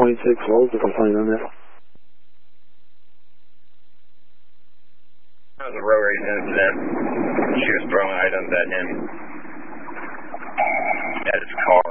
26 volts, the complaint on that. That was a road rage incident. She was throwing items at him at his car.